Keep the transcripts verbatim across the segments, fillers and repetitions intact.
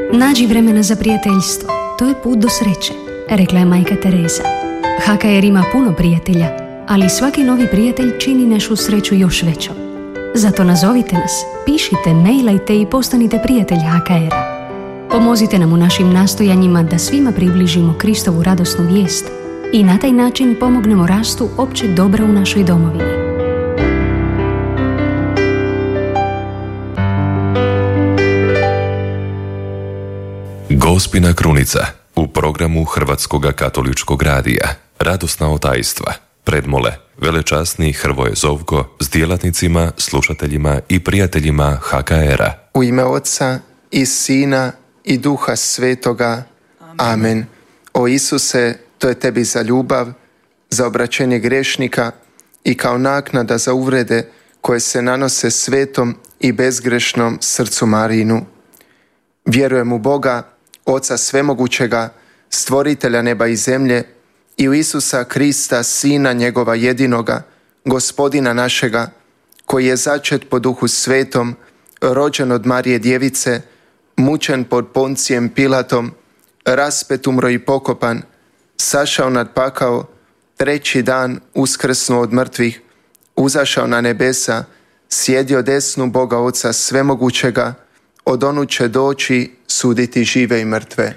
Nađi vremena za prijateljstvo, to je put do sreće, rekla je majka Tereza. H K R ima puno prijatelja, ali svaki novi prijatelj čini našu sreću još većom. Zato nazovite nas, pišite, mailajte i postanite prijatelj H K R-a. Pomozite nam u našim nastojanjima da svima približimo Kristovu radosnu vijest i na taj način pomognemo rastu općeg dobra u našoj domovini. Gospina krunica u programu Hrvatskog katoličkog radija. Radosna otajstva, predmole, velečasni Hrvoje Zovko s djelatnicima, slušateljima i prijateljima H K R-a. U ime Oca i Sina i Duha Svetoga. Amen. O Isuse, to je tebi za ljubav, za obraćenje grešnika i kao naknada za uvrede koje se nanose svetom i bezgrešnom srcu Marijinu. Vjerujem u Boga, Oca svemogućega, stvoritelja neba i zemlje, i u Isusa Krista, Sina njegova jedinoga, Gospodina našega, koji je začet po Duhu Svetom, rođen od Marije Djevice, mučen pod Poncijem Pilatom, raspet, umro i pokopan, sašao nad pakao, treći dan uskrsnuo od mrtvih, uzašao na nebesa, sjedio desnu Boga Oca svemogućega, od onud će doći suditi žive i mrtve.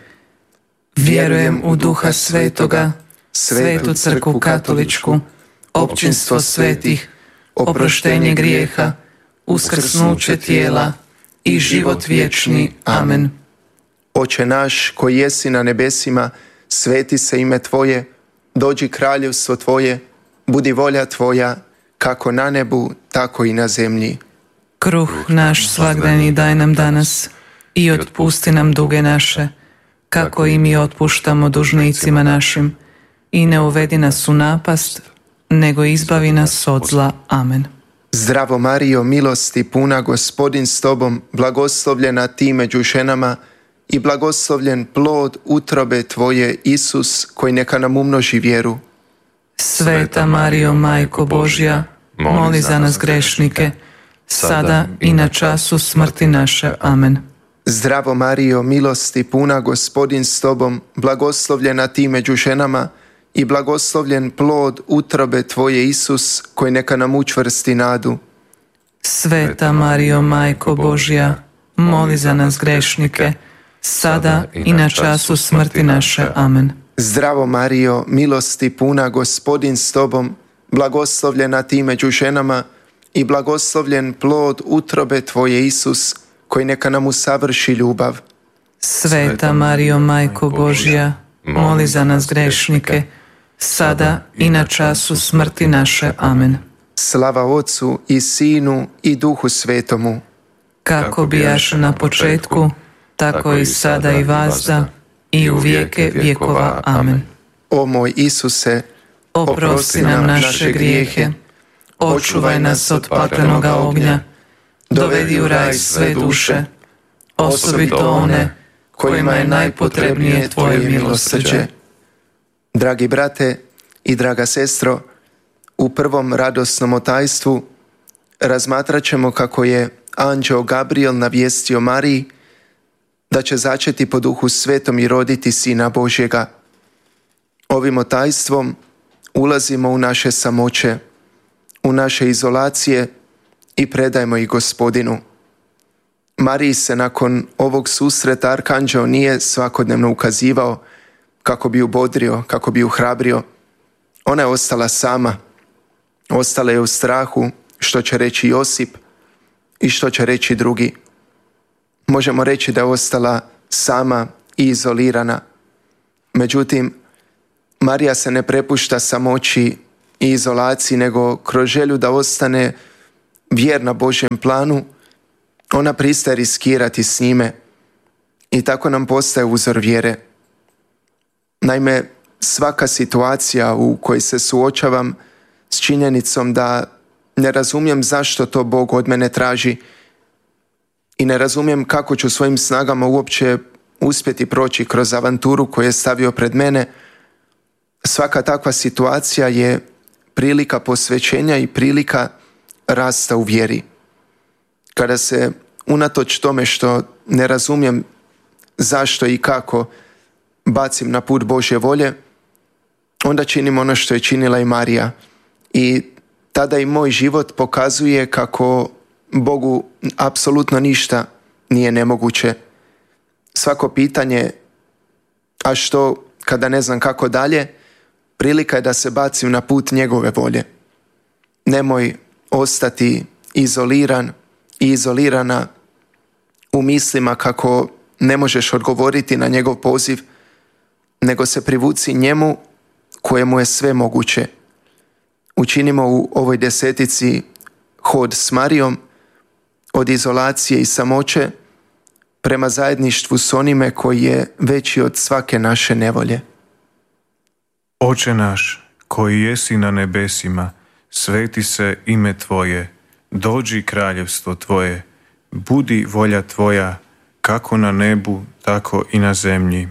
Vjerujem u Duha Svetoga, Svetu Crkvu Katoličku, općinstvo svetih, oproštenje grijeha, uskrsnuće tijela i život vječni. Amen. Oče naš koji jesi na nebesima, sveti se ime Tvoje, dođi kraljevstvo Tvoje, budi volja Tvoja, kako na nebu, tako i na zemlji. Kruh naš svagdani daj nam danas i otpusti nam duge naše, kako i mi otpuštamo dužnicima našim, i ne uvedi nas u napast, nego izbavi nas od zla. Amen. Zdravo Marijo, milosti puna, Gospodin s Tobom, blagoslovljena Ti među ženama i blagoslovljen plod utrobe Tvoje, Isus, koji neka nam umnoži vjeru. Sveta Marijo, Majko Božja, moli za nas grešnike, sada i na času smrti naše. Amen. Zdravo Marijo, milosti puna, Gospodin s Tobom, blagoslovljena Ti među ženama i blagoslovljen plod utrobe Tvoje, Isus, koji neka nam učvrsti nadu. Sveta Marijo, Majko Božja, moli za nas grešnike, sada i na času smrti naše. Amen. Zdravo Marijo, milosti puna, Gospodin s Tobom, blagoslovljena Ti među ženama i blagoslovljen plod utrobe Tvoje, Isus, koji neka nam usavrši ljubav. Sveta Marijo, Majko Božja, moli za nas grešnike, sada i na času smrti naše. Amen. Slava Otcu i Sinu i Duhu Svetomu. Kako bijaše na početku, tako i sada i vazda, i u vijeke vjekova. Amen. O moj Isuse, oprosti nam naše grijehe, očuvaj nas od paklenoga ognja, dovedi u raj sve duše, osobito one kojima je najpotrebnije Tvoje milosrđe. Dragi brate i draga sestro, u prvom radosnom otajstvu razmatrat ćemo kako je anđeo Gabriel navijestio Mariji da će začeti po Duhu Svetom i roditi Sina Božjega. Ovim otajstvom ulazimo u naše samoće, u naše izolacije i predajmo ih Gospodinu. Mariji se nakon ovog susreta arkanđeo nije svakodnevno ukazivao kako bi ju bodrio, kako bi ju hrabrio. Ona je ostala sama. Ostala je u strahu što će reći Josip i što će reći drugi. Možemo reći da je ostala sama i izolirana. Međutim, Marija se ne prepušta samoći i izolaciji, nego kroz želju da ostane vjerna Božjem planu, ona pristaje riskirati s njime i tako nam postaje uzor vjere. Naime, svaka situacija u kojoj se suočavam s činjenicom da ne razumijem zašto to Bog od mene traži i ne razumijem kako ću svojim snagama uopće uspjeti proći kroz avanturu koju je stavio pred mene, svaka takva situacija je prilika posvećenja i prilika rasta u vjeri. Kada se unatoč tome što ne razumijem zašto i kako bacim na put Božje volje, onda činim ono što je činila i Marija. I tada i moj život pokazuje kako Bogu apsolutno ništa nije nemoguće. Svako pitanje, a što kada ne znam kako dalje, prilika je da se bacim na put njegove volje. Nemoj ostati izoliran i izolirana u mislima kako ne možeš odgovoriti na njegov poziv, nego se privuci njemu kojemu je sve moguće. Učinimo u ovoj desetici hod s Marijom od izolacije i samoće prema zajedništvu s onime koji je veći od svake naše nevolje. Oče naš, koji jesi na nebesima, sveti se ime Tvoje, dođi kraljevstvo Tvoje, budi volja Tvoja, kako na nebu, tako i na zemlji.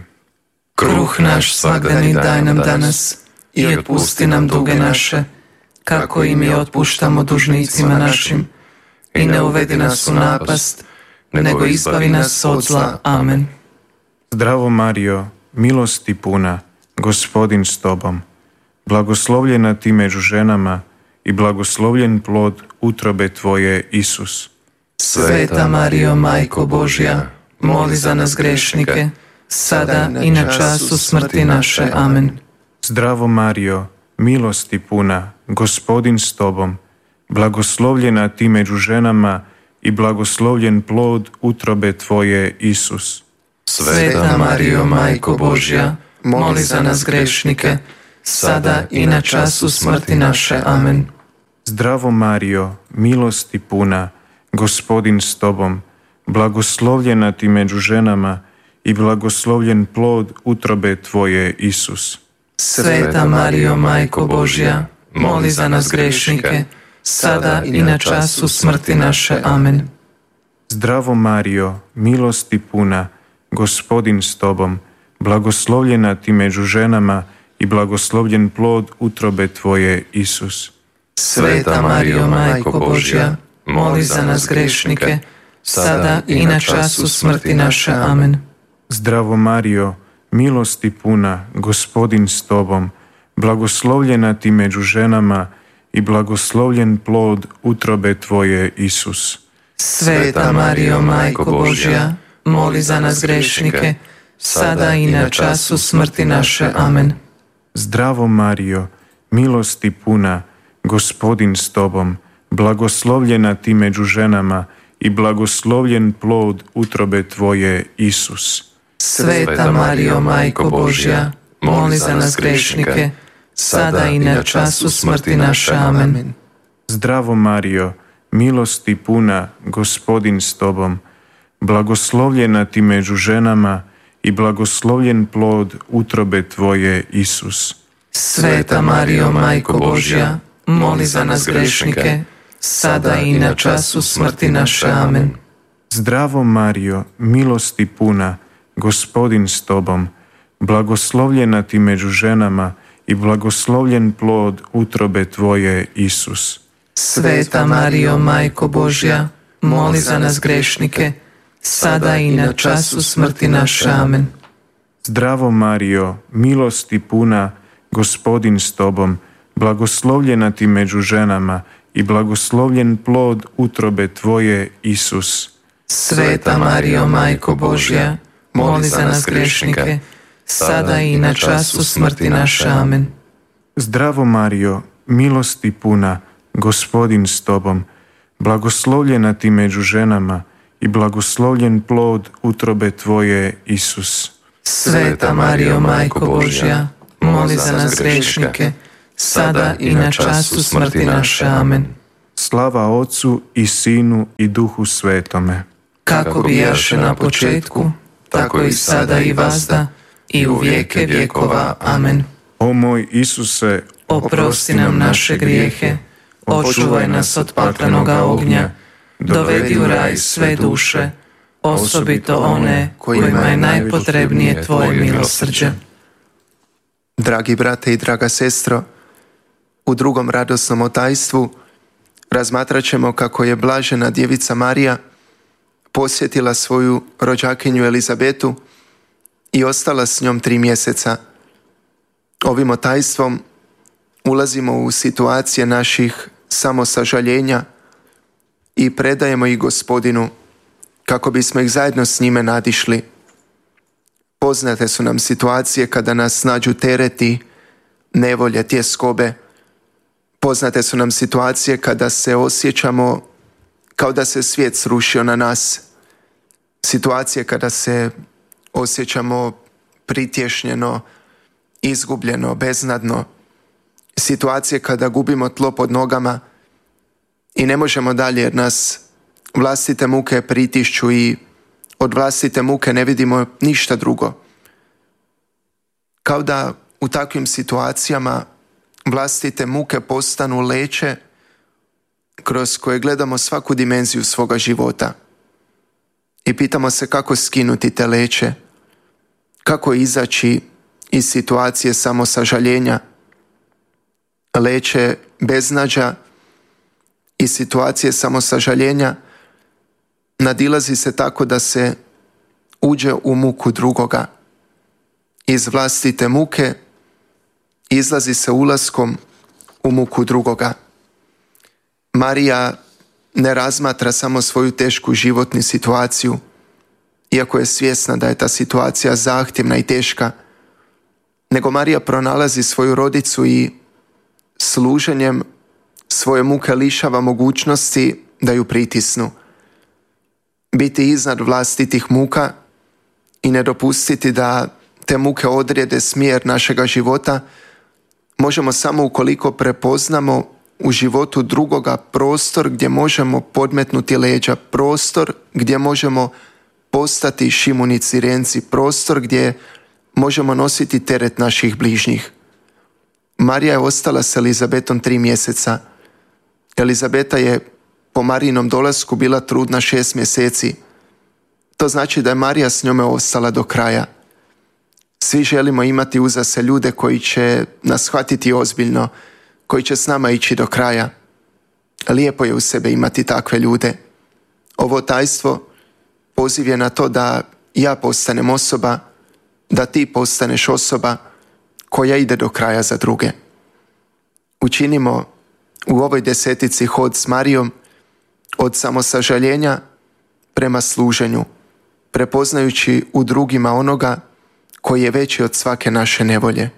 Kruh naš svakdani daj nam danas i otpusti nam duge naše, kako i mi otpuštamo dužnicima našim. I ne uvedi nas u napast, nego izbavi nas od zla. Amen. Zdravo Marijo, milosti puna, Gospodin s Tobom, blagoslovljena Ti među ženama i blagoslovljen plod utrobe Tvoje, Isus. Sveta Marijo, Majko Božja, moli za nas grešnike, sada i na času smrti naše. Amen. Zdravo Marijo, milosti puna, Gospodin s Tobom, blagoslovljena Ti među ženama i blagoslovljen plod utrobe Tvoje, Isus. Sveta Marijo, Majko Božja, moli za nas grešnike, sada i na času smrti naše. Amen. Zdravo Marijo, milosti puna, Gospodin s Tobom, blagoslovljena Ti među ženama i blagoslovljen plod utrobe Tvoje, Isus. Sveta Marijo, Majko Božja, moli za nas grešnike, sada i na času smrti naše. Amen. Zdravo Marijo, milosti puna, Gospodin s Tobom, blagoslovljena Ti među ženama i blagoslovljen plod utrobe Tvoje, Isus. Sveta Marijo, Majko Božja, moli za nas grešnike, sada i na času smrti naše. Amen. Zdravo Marijo, milosti puna, Gospodin s Tobom, blagoslovljena Ti među ženama i blagoslovljen plod utrobe Tvoje, Isus. Sveta Marijo, Majko Božja, moli za nas grešnike, sada i na času smrti naše. Amen. Zdravo Marijo, milosti puna, Gospodin s Tobom, blagoslovljena Ti među ženama i blagoslovljen plod utrobe Tvoje, Isus. Sveta Marijo, Majko Božja, moli za nas grešnike, sada i na času smrti naše. Amen. Zdravo Marijo, milosti puna, Gospodin s Tobom, blagoslovljena Ti među ženama i blagoslovljen plod utrobe Tvoje, Isus. Sveta Marijo, Majko Božja, moli za nas grešnike, sada i na času smrti naše. Amen. Zdravo Marijo, milosti puna, Gospodin s Tobom, blagoslovljena Ti među ženama i blagoslovljen plod utrobe Tvoje, Isus. Sveta Marijo, Majko Božja, moli za nas grešnike, sada i na času smrti naše. Amen. Zdravo Marijo, milosti puna, Gospodin s Tobom, blagoslovljena Ti među ženama i blagoslovljen plod utrobe Tvoje, Isus. Sveta Marijo, Majko Božja, moli za nas grešnike, sada i na času smrti naše. Amen. Zdravo Marijo, milosti puna, Gospodin s Tobom, blagoslovljena Ti među ženama i blagoslovljen plod utrobe Tvoje, Isus. Sveta Marijo, Majko Božja, moli za nas grešnike, sada i na času smrti naše. Amen. Slava Otcu i Sinu i Duhu Svetome. Kako bijaše na početku, tako i sada i vazda, i u vijeke vjekova. Amen. O moj Isuse, oprosti nam naše grijehe, očuvaj nas od paklenoga ognja, dovedi u raj sve duše, osobito one kojima je najpotrebnije Tvoje milosrđe. Dragi brate i draga sestro, u drugom radosnom otajstvu razmatrat ćemo kako je blažena djevica Marija posjetila svoju rođakinju Elizabetu i ostala s njom tri mjeseca. Ovim otajstvom ulazimo u situacije naših samosažaljenja i predajemo ih Gospodinu kako bismo ih zajedno s njime nadišli. Poznate su nam situacije kada nas nađu tereti, nevolje, tjeskobe. Poznate su nam situacije kada se osjećamo kao da se svijet srušio na nas. Situacije kada se osjećamo pritješnjeno, izgubljeno, beznadno. Situacije kada gubimo tlo pod nogama i ne možemo dalje jer nas vlastite muke pritišću i od vlastite muke ne vidimo ništa drugo. Kao da u takvim situacijama vlastite muke postanu leće kroz koje gledamo svaku dimenziju svoga života. I pitamo se kako skinuti te leće, kako izaći iz situacije samosažaljenja, leće beznađa i situacije samosažaljenja nadilazi se tako da se uđe u muku drugoga. Iz vlastite muke izlazi se ulaskom u muku drugoga. Marija ne razmatra samo svoju tešku životnu situaciju, iako je svjesna da je ta situacija zahtjevna i teška, nego Marija pronalazi svoju rodicu i služenjem svoje muke lišava mogućnosti da ju pritisnu. Biti iznad vlastitih muka i ne dopustiti da te muke odrede smjer našega života možemo samo ukoliko prepoznamo u životu drugoga prostor gdje možemo podmetnuti leđa, prostor gdje možemo postati Šimuni Cirenci, prostor gdje možemo nositi teret naših bližnjih. Marija je ostala s Elizabetom tri mjeseca. Elizabeta je po Marijinom dolasku bila trudna šest mjeseci. To znači da je Marija s njome ostala do kraja. Svi želimo imati uza se ljude koji će nas shvatiti ozbiljno, koji će s nama ići do kraja. Lijepo je u sebe imati takve ljude. Ovo tajstvo poziv je na to da ja postanem osoba, da ti postaneš osoba koja ide do kraja za druge. Učinimo u ovoj desetici hod s Marijom od samosažaljenja prema služenju, prepoznajući u drugima onoga koji je veći od svake naše nevolje.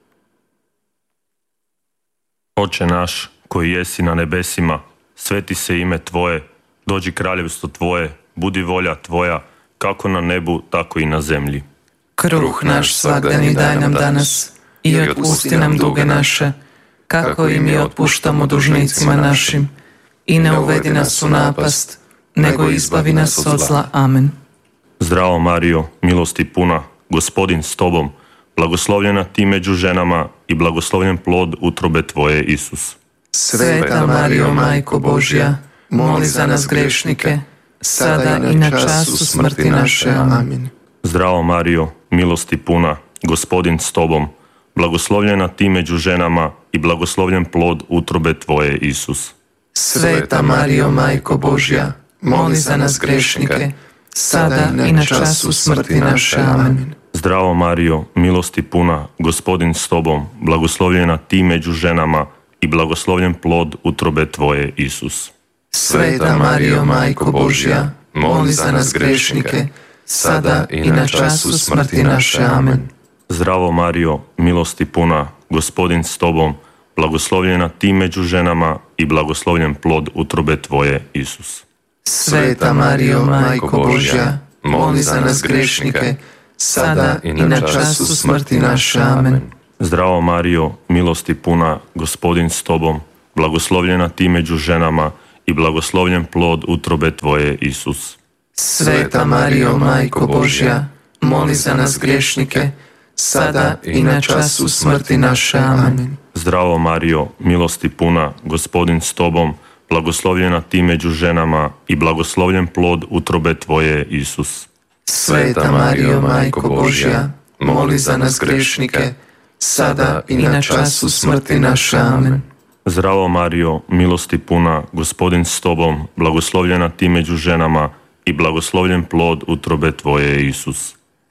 Oče naš, koji jesi na nebesima, sveti se ime Tvoje, dođi kraljevstvo Tvoje, budi volja Tvoja, kako na nebu, tako i na zemlji. Kruh naš svakdani daj nam danas i otpusti nam duge naše, kako i mi otpuštamo dužnicima našim. I ne uvedi nas u napast, nego izbavi nas od zla. Amen. Zdravo Marijo, milosti puna, Gospodin s Tobom, blagoslovljena ti među ženama i blagoslovljen plod utrobe Tvoje, Isus. Sveta Marijo, Majko Božja, moli za nas grešnike, sada i na času smrti naše. Amen. Zdravo Marijo, milosti puna, Gospodin s Tobom, blagoslovljena ti među ženama i blagoslovljen plod utrobe Tvoje, Isus. Sveta Marijo, Majko Božja, moli za nas grešnike, sada i na času smrti naše. Amen. Zdravo Marijo, milosti puna, Gospodin s Tobom, blagoslovljena ti među ženama i blagoslovljen plod utrobe Tvoje, Isus. Sveta Marijo, Majko Božja, moli za nas grešnike, sada i na času smrti naše. Amen. Zdravo Marijo, milosti puna, Gospodin s Tobom, blagoslovljena ti među ženama i blagoslovljen plod utrobe Tvoje, Isus. Sveta Marijo, Majko Božja, moli za nas grešnike, sada i na času smrti naše. Amen. Zdravo Marijo, milosti puna, Gospodin s Tobom, blagoslovljena ti među ženama i blagoslovljen plod utrobe Tvoje, Isus. Sveta Marijo, Majko Božja, moli za nas grešnike, sada i na času smrti naše. Amen. Zdravo Marijo, milosti puna, Gospodin s Tobom, blagoslovljena ti među ženama i blagoslovljen plod utrobe Tvoje, Isus. Sveta Marijo, Majko Božja, moli za nas grešnike, sada i na času smrti naše. Amen. Zdravo Marijo, milosti puna, Gospodin s Tobom, blagoslovljena ti među ženama i blagoslovljen plod utrobe Tvoje, Isus.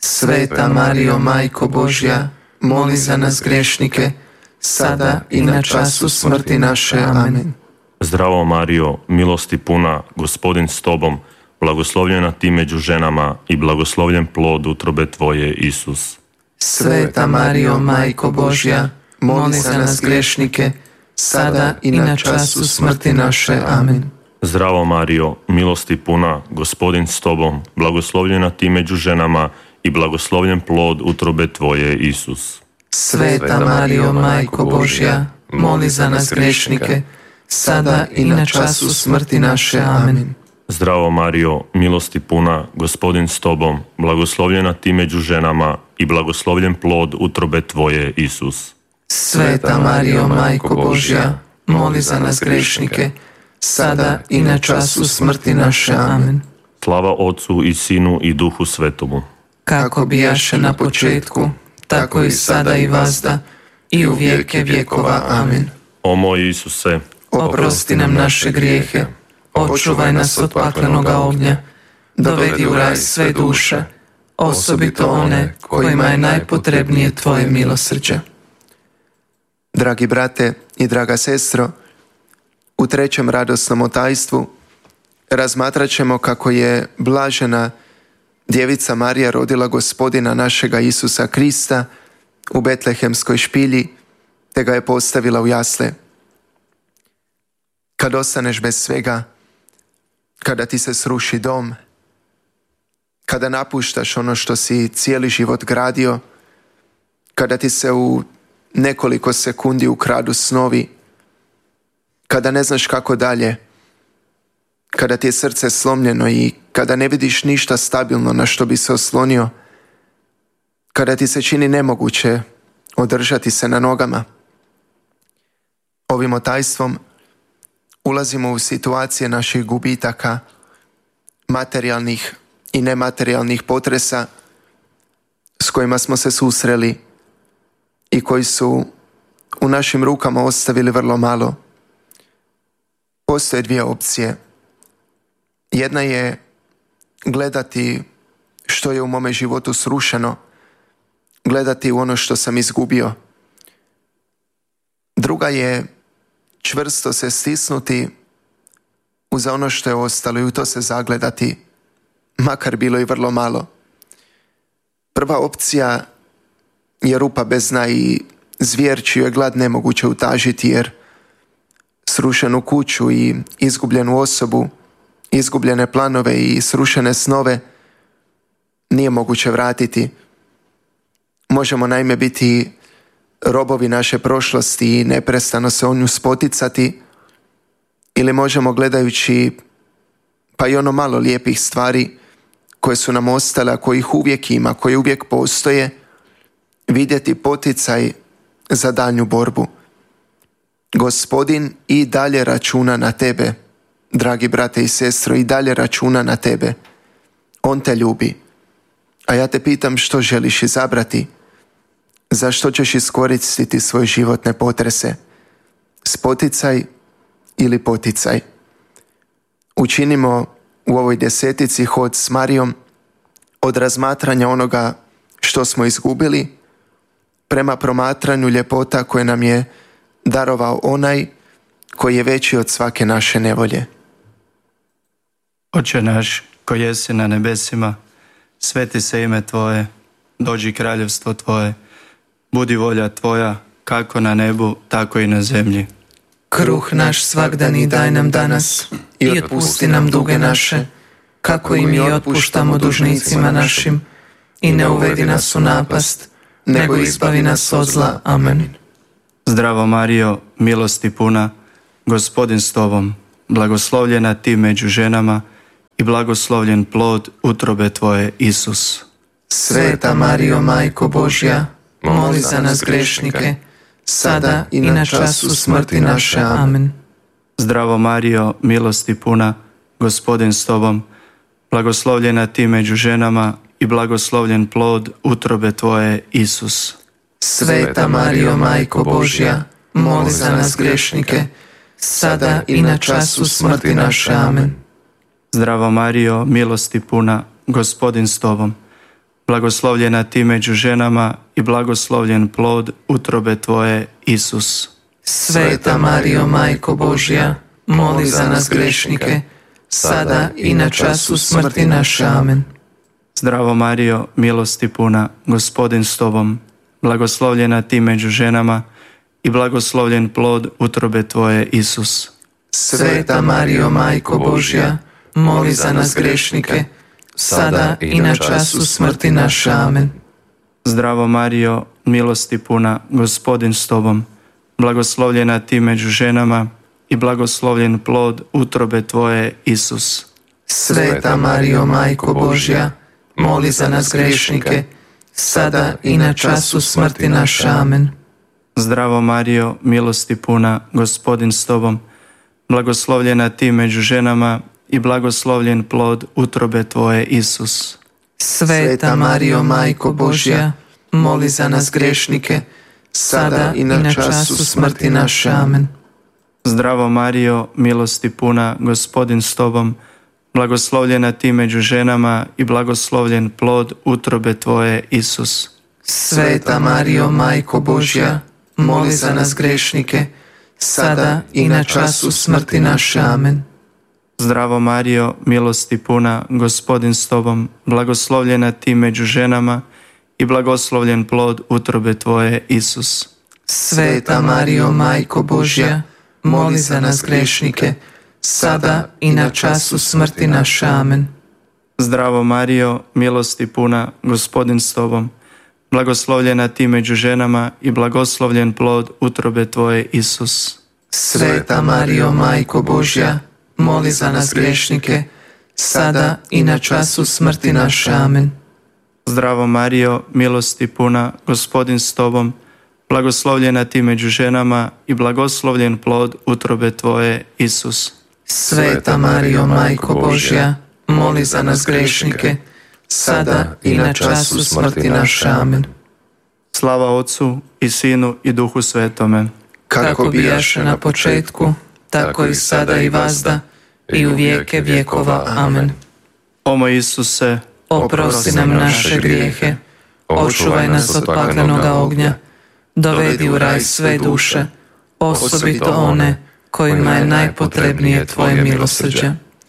Sveta Marijo, Majko Božja, moli za nas grešnike, sada i na času smrti naše. Amen. Zdravo Marijo, milosti puna, Gospodin s tobom, blagoslovljena ti među ženama i blagoslovljen plod utrobe tvoje, Isus. Sveta Marijo, Majko Božja, moli za nas grešnike, sada i na času smrti naše. Amen. Zdravo Marijo, milosti puna, Gospodin s tobom, blagoslovljena ti među ženama i blagoslovljen plod utrobe tvoje, Isus. Sveta Marijo, Majko Božja, moli za nas grešnike, sada i na času smrti naše. Amen. Zdravo Marijo, milosti puna, Gospodin s tobom, blagoslovljena ti među ženama i blagoslovljen plod utrobe tvoje, Isus. Sveta Marijo, Majko Božja, moli za nas grešnike, sada i na času smrti naše. Amen. Slava Otcu i Sinu i Duhu Svetomu. Kako bijaše na početku, tako i sada i vazda, i u vijeke vjekova. Amen. O moj Isuse, oprosti nam naše grijehe, očuvaj nas od paklenoga ognja, dovedi u raj sve duše, osobito one kojima je najpotrebnije tvoje milosrđe. Dragi brate i draga sestro, u trećem radosnom tajstvu razmatrat ćemo kako je blažena Djevica Marija rodila Gospodina našega Isusa Krista u Betlehemskoj špilji, te ga je postavila u jasle. Kad ostaneš bez svega, kada ti se sruši dom, kada napuštaš ono što si cijeli život gradio, kada ti se u nekoliko sekundi ukradu snovi, kada ne znaš kako dalje, kada ti je srce slomljeno i kada ne vidiš ništa stabilno na što bi se oslonio, kada ti se čini nemoguće održati se na nogama. Ovim otajstvom ulazimo u situacije naših gubitaka, materijalnih i nematerijalnih potresa s kojima smo se susreli i koji su u našim rukama ostavili vrlo malo. Postoje dvije opcije. Jedna je gledati što je u mome životu srušeno, gledati u ono što sam izgubio. Druga je čvrsto se stisnuti uz ono što je ostalo i u to se zagledati, makar bilo i vrlo malo. Prva opcija je rupa bez dna i zvijer čiju je glad nemoguće utažiti, jer srušenu kuću i izgubljenu osobu, izgubljene planove i srušene snove nije moguće vratiti. Možemo naime biti robovi naše prošlosti i neprestano se o nju spoticati, ili možemo gledajući pa i ono malo lijepih stvari koje su nam ostale, a kojih uvijek ima, koje uvijek postoje, vidjeti poticaj za daljnju borbu. Gospodin i dalje računa na tebe, dragi brate i sestro, i dalje računa na tebe. On te ljubi. A ja te pitam, što želiš izabrati? Za što ćeš iskoristiti svoje životne potrese? Spoticaj ili poticaj? Učinimo u ovoj desetici hod s Marijom od razmatranja onoga što smo izgubili prema promatranju ljepota koje nam je darovao onaj koji je veći od svake naše nevolje. Oče naš, koji jesi na nebesima, sveti se ime Tvoje, dođi kraljevstvo Tvoje, budi volja Tvoja, kako na nebu, tako i na zemlji. Kruh naš svagdani daj nam danas i otpusti nam duge naše, kako i mi otpuštamo dužnicima našim, i ne uvedi nas u napast, nego izbavi nas od zla. Amen. Zdravo Marijo, milosti puna, Gospodin s Tobom, blagoslovljena ti među ženama i blagoslovljen plod utrobe Tvoje, Isus. Sveta Marijo, Majko Božja, moli za nas grešnike, sada i na času smrti naše. Amen. Zdravo Marijo, milosti puna, Gospodin s Tobom, blagoslovljena ti među ženama i blagoslovljen plod utrobe Tvoje, Isus. Sveta Marijo, Majko Božja, moli za nas grešnike, sada i na času smrti naše. Amen. Zdravo Marijo, milosti puna, Gospodin s Tobom, blagoslovljena ti među ženama i blagoslovljen plod utrobe tvoje, Isus. Sveta Marijo, Majko Božja, moli za nas grešnike, sada i na času smrti naše. Amen. Zdravo Marijo, milosti puna, Gospodin s tobom, blagoslovljena ti među ženama i blagoslovljen plod utrobe tvoje, Isus. Sveta Marijo, Majko Božja, moli za nas grešnike, sada i na času smrti naše. Amen. Zdravo Marijo, milosti puna, Gospodin s tobom, blagoslovljena ti među ženama i blagoslovljen plod utrobe tvoje, Isus. Sveta Marijo, Majko Božja, moli za nas grešnike, sada i na času smrti naše. Amen. Zdravo Marijo, milosti puna, Gospodin s tobom, blagoslovljena ti među ženama i blagoslovljen plod utrobe tvoje, Isus. Sveta Marijo, Majko Božja, moli za nas grešnike, sada i na času smrti naše. Amen. Zdravo Marijo, milosti puna, Gospodin s tobom, blagoslovljena ti među ženama i blagoslovljen plod utrobe tvoje, Isus. Sveta Marijo, Majko Božja, moli za nas grešnike, sada i na času smrti naše. Amen. Zdravo Marijo, milosti puna, Gospodin s tobom, blagoslovljena ti među ženama i blagoslovljen plod utrobe tvoje, Isus. Sveta Marijo, Majko Božja, moli za nas grešnike, sada i na času smrti naše. Amen. Zdravo Marijo, milosti puna, Gospodin s tobom, blagoslovljena ti među ženama i blagoslovljen plod utrobe tvoje, Isus. Sveta Marijo, Majko Božja, moli za nas grešnike, sada i na času smrti naše. Amen. Zdravo Marijo, milosti puna, Gospodin s tobom, blagoslovljena ti među ženama i blagoslovljen plod utrobe tvoje, Isus. Sveta Marijo, Majko Božja, moli za nas grešnike, sada i na času smrti naše. Amen. Slava Otcu i Sinu i Duhu Svetome, kako bijaše na početku, tako i sada i vazda, i u vijeke vjekova. Amen. O moj Isuse, oprosti nam naše grijehe, očuvaj nas od paklenoga ognja, dovedi u raj sve duše, osobito one kojima je najpotrebnije tvoje milosrđe.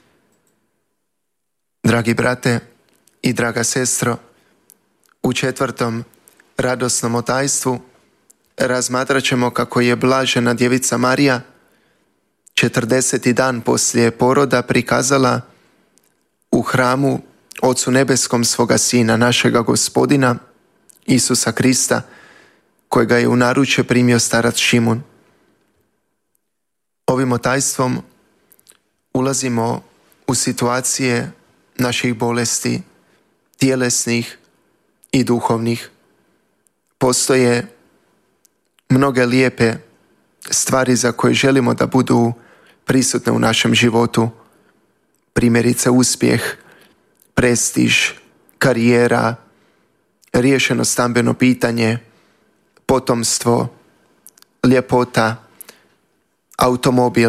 Dragi brate i draga sestro, u četvrtom radosnom otajstvu razmatrat ćemo kako je blažena djevica Marija četrdeseti dan poslije poroda prikazala u hramu Ocu nebeskom svoga Sina, našega Gospodina Isusa Krista, kojega je u naručje primio starac Šimun. Ovim otajstvom ulazimo u situacije naših bolesti, tjelesnih i duhovnih. Postoje mnoge lijepe stvari za koje želimo da budu prisutne u našem životu. Primjerice uspjeh, prestiž, karijera, riješeno stambeno pitanje, potomstvo, ljepota, automobil,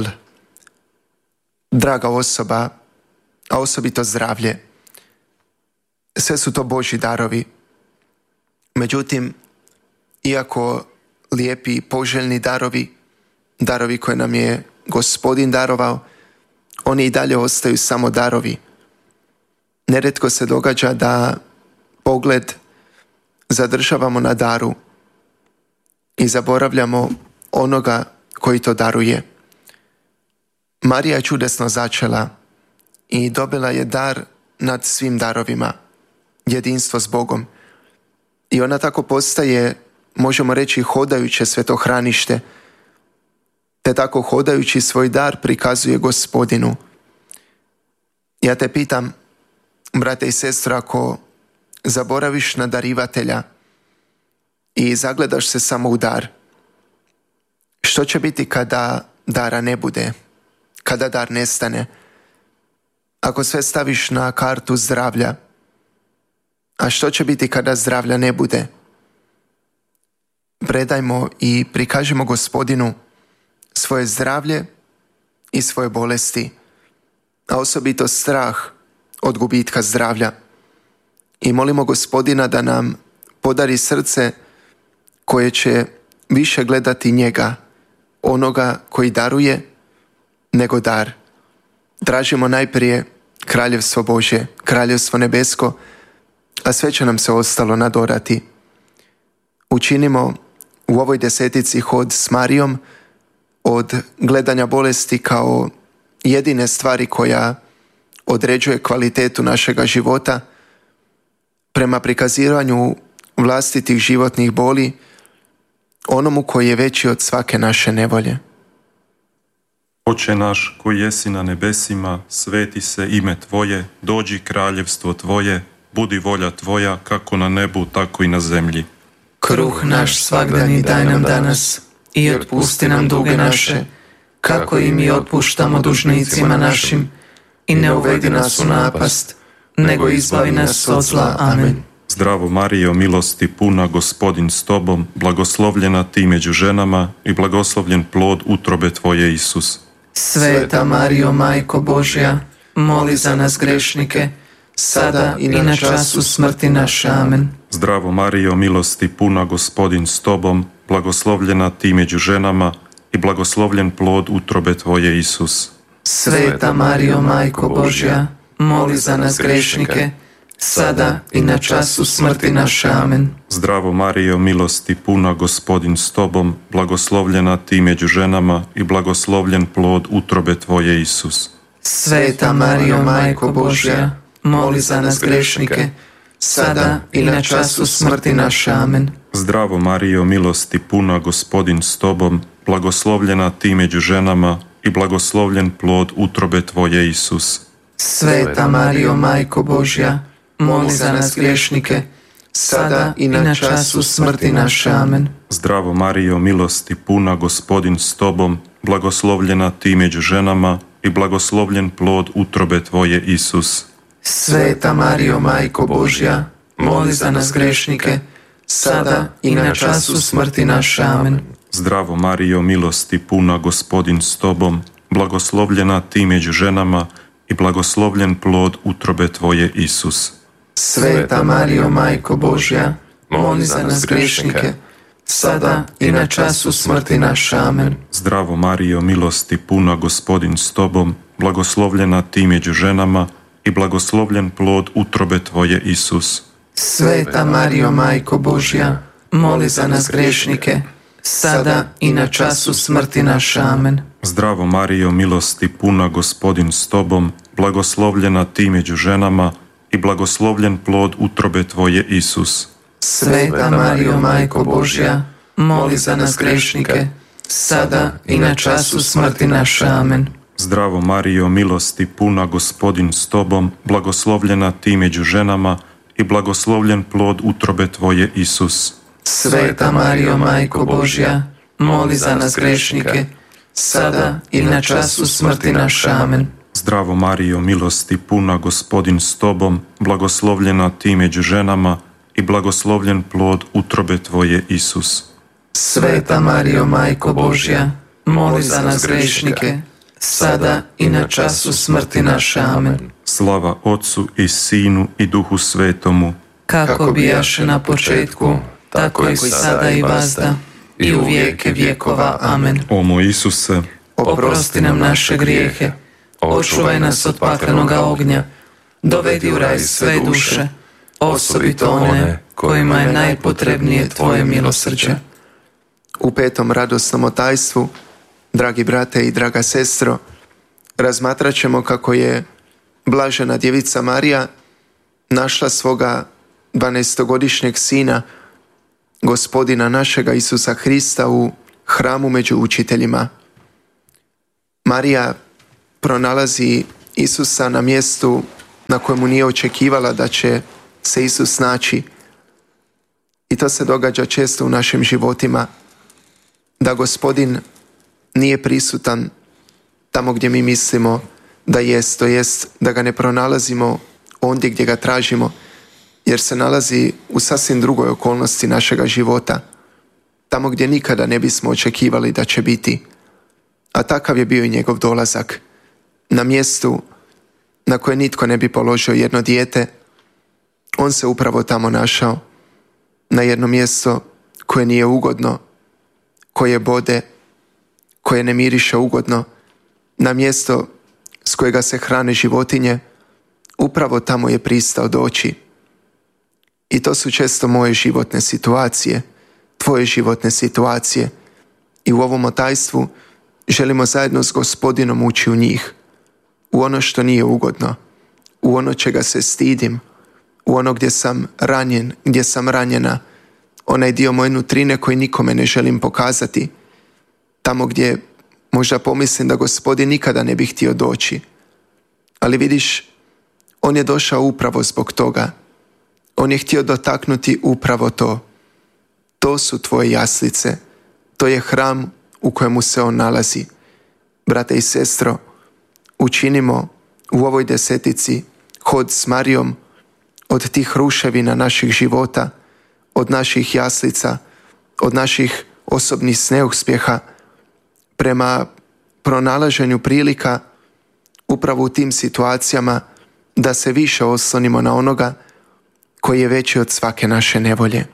draga osoba, a osobito zdravlje. Sve su to Božji darovi. Međutim, iako lijepi, poželjni darovi, darovi koje nam je Gospodin darovao, oni i dalje ostaju samo darovi. Neretko se događa da pogled zadržavamo na daru i zaboravljamo onoga koji to daruje. Marija je čudesno začela i dobila je dar nad svim darovima, jedinstvo s Bogom. I ona tako postaje, možemo reći, hodajuće svetohranište, te tako hodajući svoj dar prikazuje Gospodinu. Ja te pitam, brate i sestro, ako zaboraviš na darivatelja i zagledaš se samo u dar, što će biti kada dara ne bude, kada dar nestane? Ako sve staviš na kartu zdravlja, a što će biti kada zdravlja ne bude? Predajmo i prikažemo Gospodinu svoje zdravlje i svoje bolesti, a osobito strah od gubitka zdravlja. I molimo Gospodina da nam podari srce koje će više gledati njega, onoga koji daruje, nego dar. Tražimo najprije kraljevstvo Božje, kraljevstvo nebesko, a sve će nam se ostalo nadodati. Učinimo u ovoj desetici hod s Marijom od gledanja bolesti kao jedine stvari koja određuje kvalitetu našega života prema prikazivanju vlastitih životnih boli onomu koji je veći od svake naše nevolje. Oče naš koji jesi na nebesima, sveti se ime Tvoje, dođi kraljevstvo Tvoje, budi volja Tvoja kako na nebu, tako i na zemlji. Kruh naš svagdani daj nam danas i otpusti nam duge naše, kako i mi otpuštamo dužnicima našim, i ne uvedi nas u napast, nego izbavi nas od zla. Amen. Zdravo Marijo, milosti puna, Gospodin s Tobom, blagoslovljena Ti među ženama i blagoslovljen plod utrobe Tvoje, Isus. Sveta Marijo, Majko Božja, moli za nas grešnike, sada i na času smrti naše. Amen. Zdravo Marijo, milosti puna, Gospodin s Tobom, blagoslovljena Ti među ženama i blagoslovljen plod utrobe Tvoje, Isus. Sveta Marijo, Majko Božja, moli za nas grešnike, sada i na času smrti naše. Amen. Zdravo Marijo, milosti puna, Gospodin s Tobom, blagoslovljena Ti među ženama i blagoslovljen plod utrobe Tvoje, Isus. Sveta Marijo, Majko Božja, moli za nas grešnike, sada i na času smrti naše. Amen. Zdravo Marijo, milosti puna, Gospodin s Tobom, blagoslovljena Ti među ženama i blagoslovljen plod utrobe Tvoje, Isus. Sveta Marijo, Majko Božja, moli za nas grešnike, sada i na času smrti naše. Amen. Zdravo Marijo, milosti puna, Gospodin s Tobom, blagoslovljena Ti među ženama i blagoslovljen plod utrobe Tvoje, Isus. Sveta Marijo, Majko Božja, moli za nas grešnike, sada i na času smrti naše. Amen. Zdravo Marijo, milosti puna, Gospodin s Tobom, blagoslovljena Ti među ženama i blagoslovljen plod utrobe Tvoje, Isus. Sveta Marijo, Majko Božja, moli za nas grešnike, sada i na času smrti naše. Amen. Zdravo Marijo, milosti puna, Gospodin s Tobom, blagoslovljena Ti među ženama i blagoslovljen plod utrobe Tvoje, Isus. Sveta Marijo, Majko Božja, moli za nas grešnike, sada i na času smrti naše. Amen. Zdravo Marijo, milosti puna, Gospodin s Tobom, blagoslovljena Ti među ženama i blagoslovljen plod utrobe Tvoje, Isus. Sveta Marijo, Majko Božja, moli za nas grešnike, sada i na času smrti naše. Amen. Zdravo Marijo, milosti puna, Gospodin s Tobom, blagoslovljena Ti među ženama i blagoslovljen plod utrobe Tvoje, Isus. Sveta Marijo, Majko Božja, moli za nas grešnike, sada i na času smrti naše. Amen. Zdravo Marijo, milosti puna, Gospodin s Tobom, blagoslovljena Ti među ženama i blagoslovljen plod utrobe Tvoje, Isus. Sveta Marijo, Majko Božja, moli za nas grešnike, sada i na času smrti naše. Amen. Slava Otcu i Sinu i Duhu Svetomu, kako bijaše na početku, tako i sada i vazda, i u vijeke vjekova. Amen. O moj Isuse, oprosti nam naše grijehe, očuvaj nas od paklenoga ognja, dovedi u raj sve duše, osobito one kojima je najpotrebnije Tvoje milosrđe. U petom radosnom tajstvu, dragi brate i draga sestro, razmatrat ćemo kako je blažena djevica Marija našla svoga dvanaestogodišnjeg sina, Gospodina našega Isusa Hrista, u hramu među učiteljima. Marija pronalazi Isusa na mjestu na kojemu nije očekivala da će se Isus naći. I to se događa često u našim životima, da Gospodin nije prisutan tamo gdje mi mislimo da jest, to jest da ga ne pronalazimo ondje gdje ga tražimo, jer se nalazi u sasvim drugoj okolnosti našega života, tamo gdje nikada ne bismo očekivali da će biti. A takav je bio i njegov dolazak, na mjestu na koje nitko ne bi položio jedno dijete, On se upravo tamo našao, na jedno mjesto koje nije ugodno, koje bode, koje ne miriše ugodno, na mjesto s kojega se hrane životinje, upravo tamo je pristao doći. I to su često moje životne situacije, tvoje životne situacije. I u ovom otajstvu želimo zajedno s Gospodinom ući u njih, u ono što nije ugodno, u ono čega se stidim, u ono gdje sam ranjen, gdje sam ranjena, onaj dio moje nutrine koji nikome ne želim pokazati, tamo gdje možda pomislim da Gospodin nikada ne bi htio doći. Ali vidiš, on je došao upravo zbog toga. On je htio dotaknuti upravo to. To su tvoje jaslice. To je hram u kojemu se on nalazi. Brate i sestro, učinimo u ovoj desetici hod s Marijom od tih ruševina naših života, od naših jaslica, od naših osobnih neuspjeha, prema pronalaženju prilika upravo u tim situacijama da se više oslonimo na onoga koji je veći od svake naše nevolje.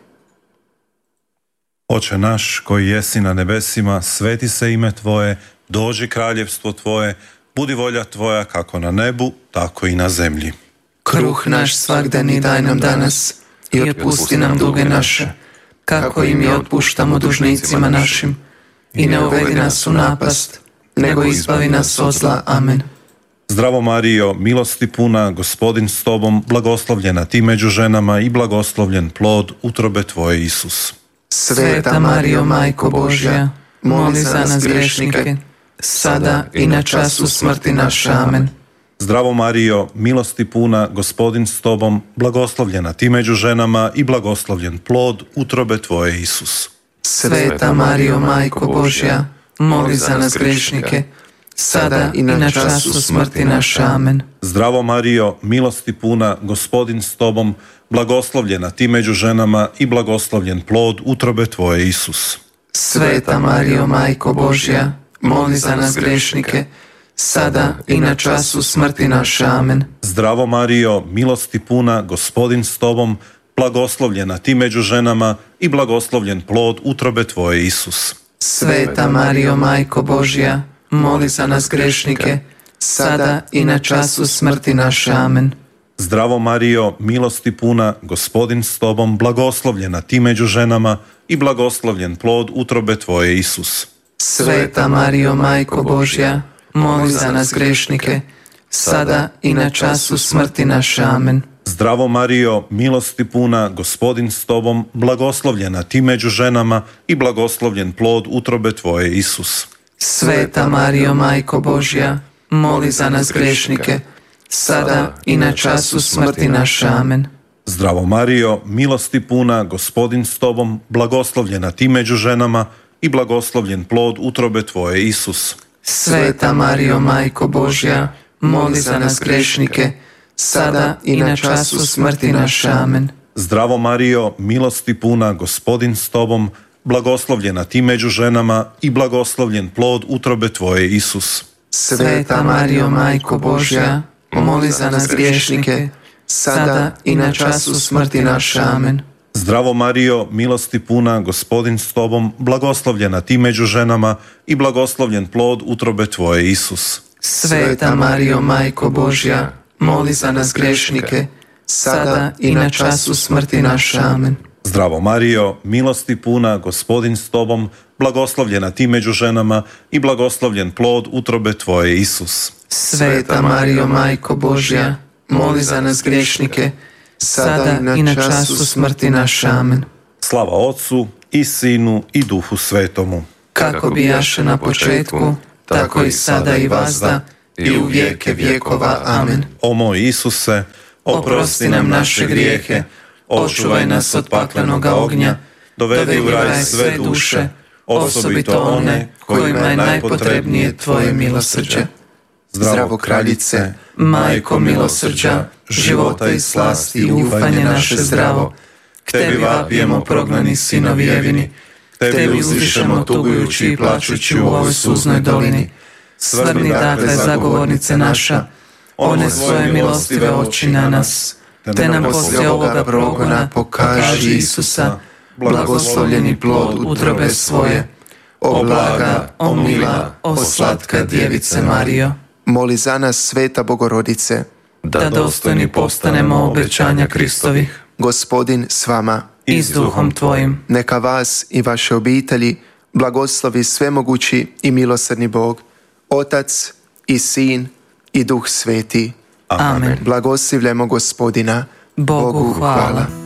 Oče naš koji jesi na nebesima, sveti se ime Tvoje, dođi kraljevstvo Tvoje, budi volja Tvoja kako na nebu, tako i na zemlji. Kruh naš svagdani daj nam danas i otpusti nam duge naše, kako i mi otpuštamo dužnicima našim. I ne uvedi nas u napast, nego izbavi nas od zla. Amen. Zdravo Marijo, milosti puna, Gospodin s Tobom, blagoslovljena Ti među ženama i blagoslovljen plod utrobe Tvoje, Isus. Sveta Marijo, Majko Božja, moli za nas grešnike, sada i na času smrti naše. Amen. Zdravo Marijo, milosti puna, Gospodin s Tobom, blagoslovljena Ti među ženama i blagoslovljen plod utrobe Tvoje, Isus. Sveta Marijo, Majko Božja, moli za nas grešnike, sada i na času smrti naše. Amen. Zdravo Marijo, milosti puna, Gospodin s Tobom, blagoslovljena Ti među ženama i blagoslovljen plod utrobe Tvoje, Isus. Sveta Marijo, Majko Božja, moli za nas grešnike, sada i na času smrti naše. Amen. Zdravo Marijo, milosti puna, Gospodin s Tobom, blagoslovljena Ti među ženama i blagoslovljen plod utrobe Tvoje, Isus. Sveta Marijo, Majko Božja, moli za nas grešnike, sada i na času smrti naše. Amen. Zdravo Marijo, milosti puna, Gospodin s Tobom, blagoslovljena Ti među ženama i blagoslovljen plod utrobe Tvoje, Isus. Sveta Marijo, Majko Božja, moli za nas grešnike, sada i na času smrti naše. Amen. Zdravo Marijo, milosti puna, Gospodin s Tobom, blagoslovljena Ti među ženama i blagoslovljen plod utrobe Tvoje, Isus. Sveta Marijo, Majko Božja, moli za nas grešnike, sada i na času smrti naše. Amen. Zdravo Marijo, milosti puna, Gospodin s Tobom, blagoslovljena Ti među ženama i blagoslovljen plod utrobe Tvoje, Isus. Sveta Marijo, Majko Božja, moli za nas grešnike, sada i na času smrti naše. Amen. Zdravo Marijo, milosti puna, Gospodin s Tobom, blagoslovljena Ti među ženama i blagoslovljen plod utrobe Tvoje, Isus. Sveta Marijo, Majko Božja, moli za nas griješnike, sada i na času smrti naše. Amen. Zdravo Marijo, milosti puna, Gospodin s Tobom, blagoslovljena Ti među ženama i blagoslovljen plod utrobe Tvoje, Isus. Sveta Marijo, Majko Božja, moli za nas grešnike, sada i na času smrti naše. Amen. Zdravo Marijo, milosti puna, Gospodin s Tobom, blagoslovljena Ti među ženama i blagoslovljen plod utrobe Tvoje, Isus. Sveta Marijo, Majko Božja, moli za nas grešnike, sada i na času smrti naše. Amen. Slava Otcu i Sinu i Duhu Svetomu. Kako bijaše na početku, tako i sada i vazda, i u vijeke vjekova. Amen. O moj Isuse, oprosti nam naše grijehe, očuvaj nas od paklenoga ognja, dovedi u raj sve duše, osobito one kojima je najpotrebnije Tvoje milosrđe. Zdravo Kraljice, Majko milosrđa, života i slasti i ufanje naše zdravo, k Tebi vapijemo prognani sinovi Evini, k Tebi uzvišemo tugujući i plačući u ovoj suznoj dolini. Svrni dakle zagovornice naša, one svoje milostive oči na nas, te nam poslije ovoga progona pokaži Isusa, blagoslovljeni plod utrobe svoje. O blaga, o mila, o slatka Djevice Marijo, Moli za nas, Sveta Bogorodice, da dostojni postanemo obećanja Kristovih. Gospodin s vama I s duhom tvojim. Neka vas i vaše obitelji blagoslovi svemogući i milosrdni Bog, Otac i Sin i Duh Sveti. Amen. Blagoslivljajmo Gospodina. Bogu hvala.